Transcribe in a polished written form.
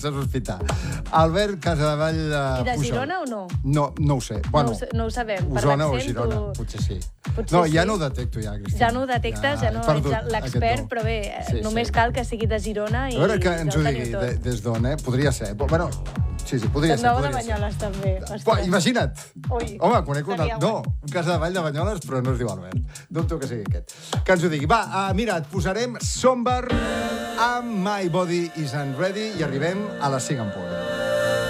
a sospitar. Albert Casadevall... I de Girona o no? No ho sé. Bueno, No ho sabem. Per Osona o l'accent, Girona, tu... potser sí. Potser Ja sí. no ho detecto, ja, Cristina. Ja no ho detectes, ja no ets l'expert, però bé, només cal que sigui de Girona i a veure que ens ho teniu digui, tot. des d'on, Podria ser. Bueno, sí, podria ser. També de Banyoles, també. Imagina't. Ui, Home, conec un seria No, un Casadevall de Banyoles, però no es diu Albert. Dubto que sigui aquest. Que ens ho digui. Va, mira, et posarem Sombar amb My Body Isn't Ready i arribem a les 5 en punt.